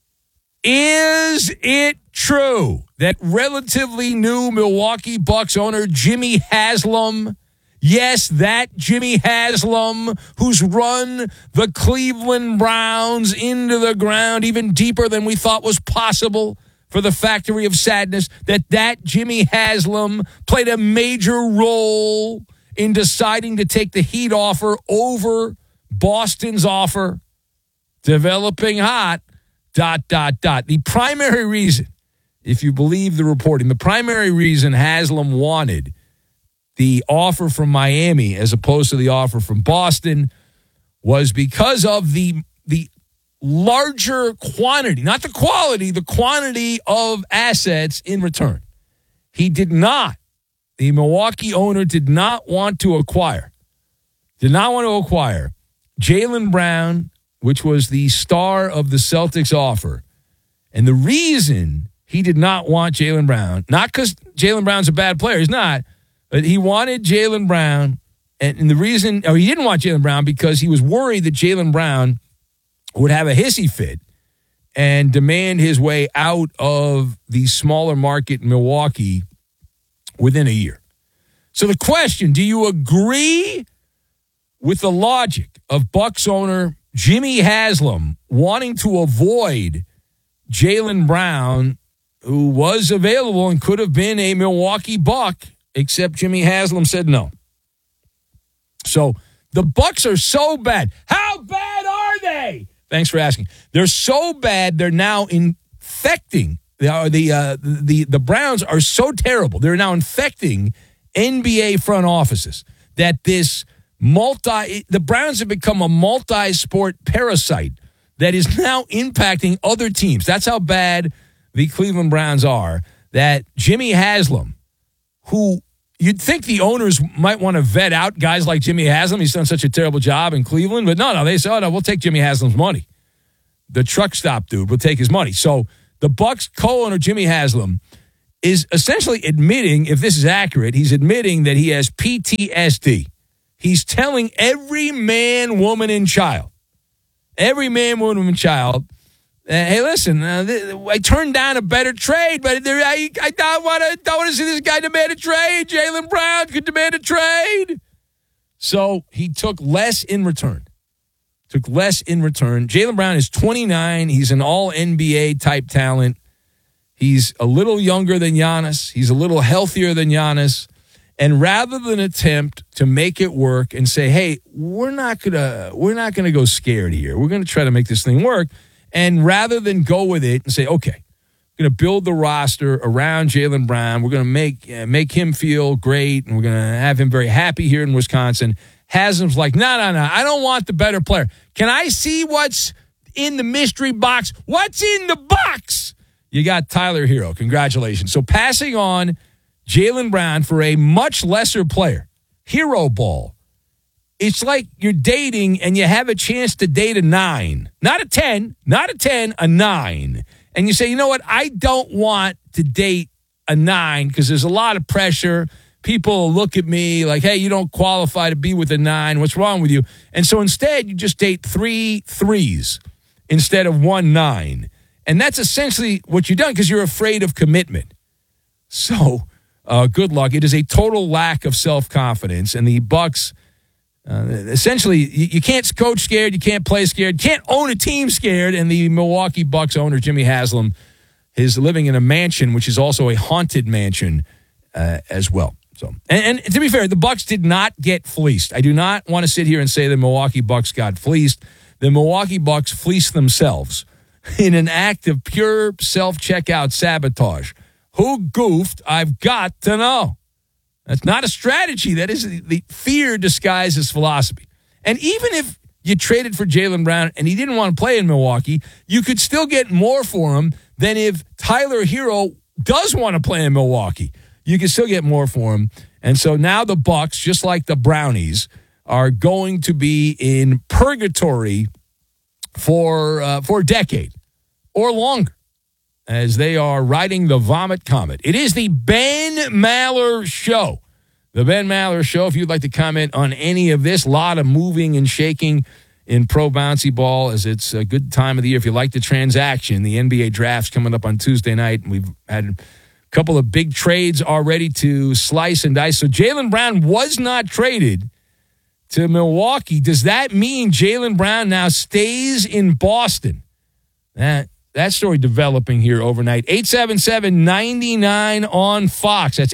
Is it true that relatively new Milwaukee Bucks owner Jimmy Haslam, yes, that Jimmy Haslam, who's run the Cleveland Browns into the ground even deeper than we thought was possible for the Factory of Sadness, that Jimmy Haslam played a major role in deciding to take the Heat offer over Boston's offer, developing hot, ... The primary reason, if you believe the reporting, the primary reason Haslam wanted the offer from Miami as opposed to the offer from Boston was because of the larger quantity, not the quality, the quantity of assets in return. The Milwaukee owner did not want to acquire Jaylen Brown, which was the star of the Celtics offer. And the reason he did not want Jaylen Brown, not because Jaylen Brown's a bad player, he's not, but he wanted Jaylen Brown, and the reason, he didn't want Jaylen Brown because he was worried that Jaylen Brown would have a hissy fit and demand his way out of the smaller market in Milwaukee within a year. So the question, do you agree with the logic of Bucks owner Jimmy Haslam wanting to avoid Jaylen Brown, who was available and could have been a Milwaukee Buck, except Jimmy Haslam said no? So the Bucks are so bad. How bad are they? Thanks for asking. They're so bad, they're now infecting. The Browns are so terrible, they're now infecting NBA front offices that the Browns have become a multi-sport parasite that is now impacting other teams. That's how bad the Cleveland Browns are. that Jimmy Haslam, who you'd think the owners might want to vet out guys like Jimmy Haslam. He's done such a terrible job in Cleveland. But no, they said, no, we'll take Jimmy Haslam's money. The truck stop dude will take his money. So the Bucs co-owner, Jimmy Haslam, is essentially admitting, if this is accurate, he's admitting that he has PTSD. He's telling every man, woman, and child, hey, listen, I turned down a better trade, but I don't want to see this guy demand a trade. Jaylen Brown could demand a trade. So he took less in return. Jaylen Brown is 29. He's an all-NBA type talent. He's a little younger than Giannis. He's a little healthier than Giannis. And rather than attempt to make it work and say, hey, we're not gonna go scared here. We're going to try to make this thing work. And rather than go with it and say, okay, we're going to build the roster around Jaylen Brown. We're going to make him feel great, and we're going to have him very happy here in Wisconsin. Haslam's like, no, I don't want the better player. Can I see what's in the mystery box? What's in the box? You got Tyler Hero. Congratulations. So passing on Jaylen Brown for a much lesser player, Hero ball. It's like you're dating and you have a chance to date a 9. Not a 10, a 9. And you say, you know what? I don't want to date a 9 because there's a lot of pressure. People look at me like, hey, you don't qualify to be with a 9. What's wrong with you? And so instead, you just date 3 3s instead of 1 9. And that's essentially what you've done because you're afraid of commitment. So good luck. It is a total lack of self-confidence. And the Bucs... essentially, you can't coach scared, you can't play scared, you can't own a team scared, and the Milwaukee Bucks owner, Jimmy Haslam, is living in a mansion, which is also a haunted mansion as well. So, and to be fair, the Bucks did not get fleeced. I do not want to sit here and say the Milwaukee Bucks got fleeced. The Milwaukee Bucks fleeced themselves in an act of pure self-checkout sabotage. Who goofed? I've got to know. That's not a strategy. That is the fear disguised as philosophy. And even if you traded for Jaylen Brown and he didn't want to play in Milwaukee, you could still get more for him than if Tyler Hero does want to play in Milwaukee. You can still get more for him. And so now the Bucks, just like the Brownies, are going to be in purgatory for a decade or longer as they are riding the vomit comet. It is the Ben Maller Show. The Ben Maller Show. If you'd like to comment on any of this, a lot of moving and shaking in pro bouncy ball as it's a good time of the year. If you like the transaction, the NBA draft's coming up on Tuesday night. We've had a couple of big trades already to slice and dice. So Jaylen Brown was not traded to Milwaukee. Does that mean Jaylen Brown now stays in Boston? That story developing here overnight. 877-99 on Fox. That's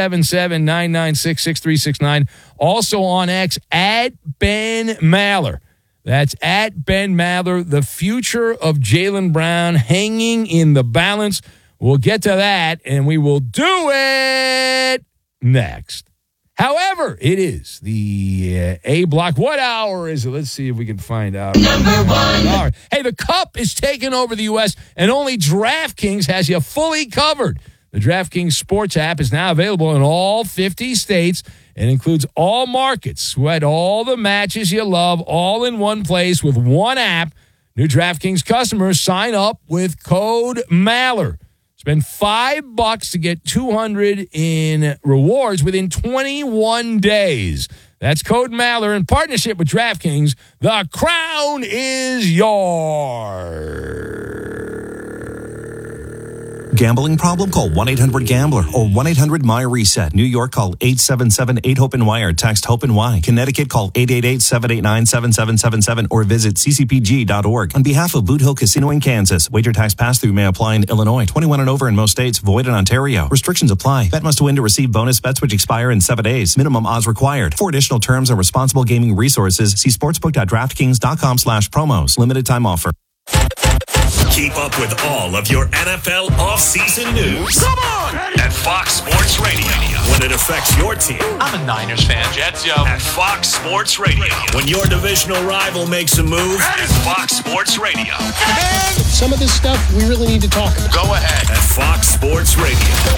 877-996-6369. Also on X, at Ben Maller. That's at Ben Maller. The future of Jaylen Brown hanging in the balance. We'll get to that, and we will do it next. However, it is the A block. What hour is it? Let's see if we can find out. Number 1. Hey, the Cup is taking over the U.S., and only DraftKings has you fully covered. The DraftKings Sports app is now available in all 50 states and includes all markets. Sweat all the matches you love all in one place with one app. New DraftKings customers sign up with code Maller. Spend $5 to get $200 in rewards within 21 days. That's code Maller in partnership with DraftKings. The crown is yours. Gambling problem? Call 1-800-GAMBLER or 1-800-MY-RESET. New York, call 877-8-HOPE-NY or text HOPE-NY. Connecticut, call 888-789-7777 or visit ccpg.org. On behalf of Boot Hill Casino in Kansas, wager tax pass-through may apply in Illinois. 21 and over in most states. Void in Ontario. Restrictions apply. Bet must win to receive bonus bets which expire in 7 days. Minimum odds required. For additional terms and responsible gaming resources, see sportsbook.draftkings.com/promos. Limited time offer. Keep up with all of your NFL offseason news. Come on! At Fox Sports Radio. When it affects your team. I'm a Niners fan. Jets, yo. At Fox Sports Radio. When your divisional rival makes a move. At Fox Sports Radio. Some of this stuff we really need to talk about. Go ahead. At Fox Sports Radio.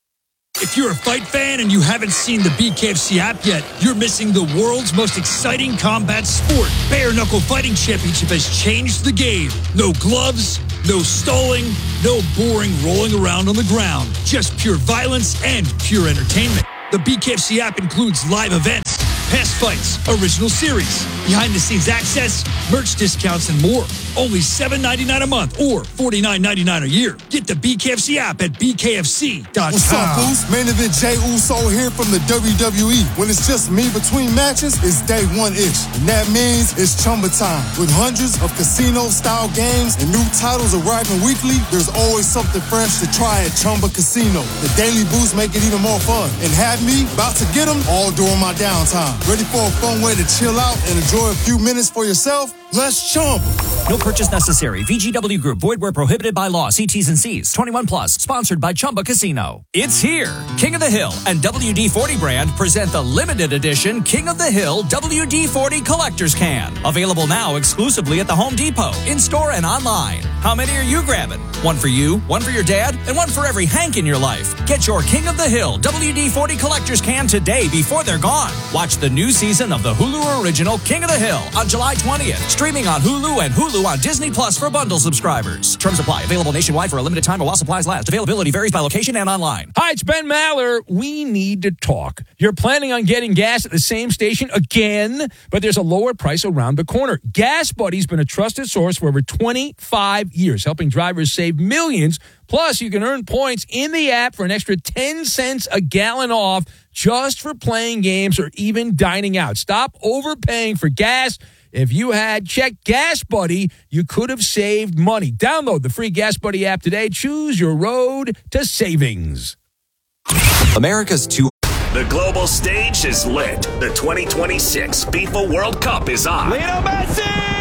If you're a fight fan and you haven't seen the BKFC app yet, you're missing the world's most exciting combat sport. Bare Knuckle Fighting Championship has changed the game. No gloves, no stalling, no boring rolling around on the ground. Just pure violence and pure entertainment. The BKFC app includes live events, past fights, original series, behind-the-scenes access, merch discounts, and more. Only $7.99 a month or $49.99 a year. Get the BKFC app at BKFC.com. What's up, Boost? Main event Jey Uso here from the WWE. When it's just me between matches, it's day one-ish. And that means it's Chumba time. With hundreds of casino-style games and new titles arriving weekly, there's always something fresh to try at Chumba Casino. The Daily Boost make it even more fun. And have me about to get them all during my downtime. Ready for a fun way to chill out and enjoy a few minutes for yourself? Let's Chumba. No purchase necessary. VGW Group. Void where prohibited by law. See T's and C's. 21 plus. Sponsored by Chumba Casino. It's here. King of the Hill and WD-40 brand present the limited edition King of the Hill WD-40 Collector's Can. Available now exclusively at the Home Depot, in-store and online. How many are you grabbing? One for you, one for your dad, and one for every Hank in your life. Get your King of the Hill WD-40 Collector's Can today before they're gone. Watch the new season of the Hulu original King of the Hill on July 20th. Streaming on Hulu and Hulu on Disney Plus for bundle subscribers. Terms apply. Available nationwide for a limited time or while supplies last. Availability varies by location and online. Hi, it's Ben Maller. We need to talk. You're planning on getting gas at the same station again, but there's a lower price around the corner. Gas Buddy's been a trusted source for over 25 years, helping drivers save millions. Plus, you can earn points in the app for an extra 10 cents a gallon off just for playing games or even dining out. Stop overpaying for gas. If you had checked Gas Buddy, you could have saved money. Download the free Gas Buddy app today. Choose your road to savings. America's two. The global stage is lit. The 2026 FIFA World Cup is on. Lionel Messi!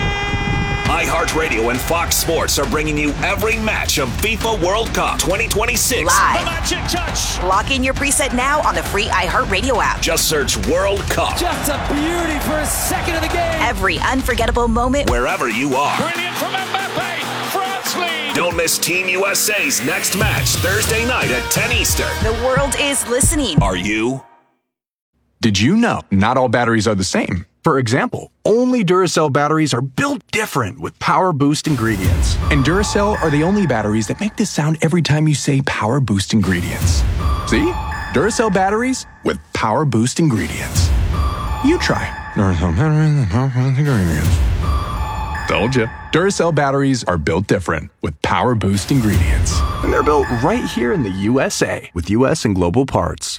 iHeartRadio and Fox Sports are bringing you every match of FIFA World Cup 2026. Live. The magic touch. Lock in your preset now on the free iHeartRadio app. Just search World Cup. Just a beauty for a second of the game. Every unforgettable moment. Wherever you are. Brilliant from Mbappe. France lead. Don't miss Team USA's next match Thursday night at 10 Eastern. The world is listening. Are you? Did you know not all batteries are the same? For example, only Duracell batteries are built different with Power Boost ingredients. And Duracell are the only batteries that make this sound every time you say Power Boost ingredients. See? Duracell batteries with Power Boost ingredients. You try. Duracell batteries with Power Boost ingredients. Told you. Duracell batteries are built different with Power Boost ingredients. And they're built right here in the USA with US and global parts.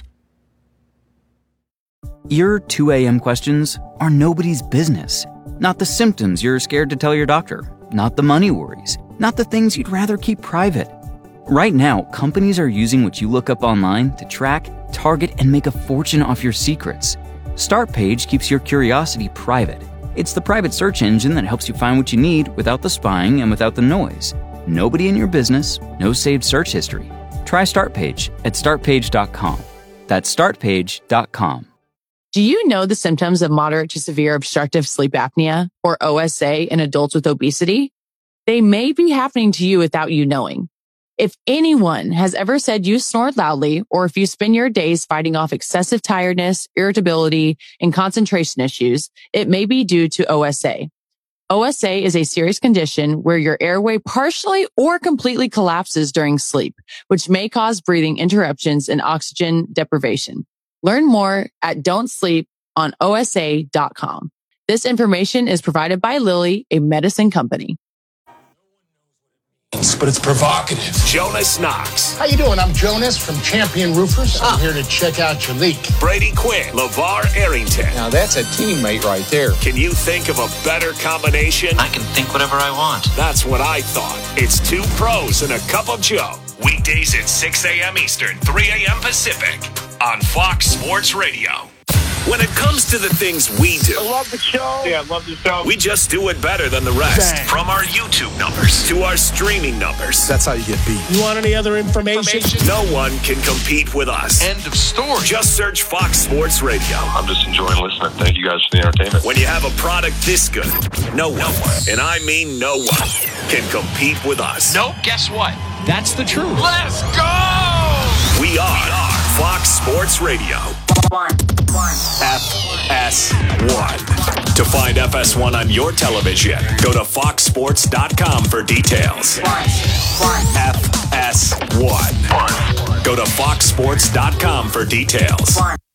Your 2 a.m. questions are nobody's business. Not the symptoms you're scared to tell your doctor. Not the money worries. Not the things you'd rather keep private. Right now, companies are using what you look up online to track, target, and make a fortune off your secrets. Startpage keeps your curiosity private. It's the private search engine that helps you find what you need without the spying and without the noise. Nobody in your business, no saved search history. Try Startpage at startpage.com. That's startpage.com. Do you know the symptoms of moderate to severe obstructive sleep apnea, or OSA, in adults with obesity? They may be happening to you without you knowing. If anyone has ever said you snore loudly, or if you spend your days fighting off excessive tiredness, irritability, and concentration issues, it may be due to OSA. OSA is a serious condition where your airway partially or completely collapses during sleep, which may cause breathing interruptions and oxygen deprivation. Learn more at don'tsleeponosa.com. This information is provided by Lilly, a medicine company. But it's provocative. Jonas Knox. How you doing? I'm Jonas from Champion Roofers. I'm here to check out your leak. Brady Quinn. LeVar Arrington. Now that's a teammate right there. Can you think of a better combination? I can think whatever I want. That's what I thought. It's two pros and a cup of Joe. Weekdays at 6 a.m. Eastern, 3 a.m. Pacific on Fox Sports Radio. When it comes to the things we do, I love the show. Yeah, I love the show. we just do it better than the rest. Bang. From our YouTube numbers to our streaming numbers. That's how you get beat. You want any other information? No one can compete with us. End of story. Just search Fox Sports Radio. I'm just enjoying listening. Thank you guys for the entertainment. When you have a product this good, no one, and I mean no one, can compete with us. Nope, guess what? That's the truth. Let's go! We are Fox Sports Radio. FS1. To find FS1 on your television, go to foxsports.com for details. FS1. Go to foxsports.com for details.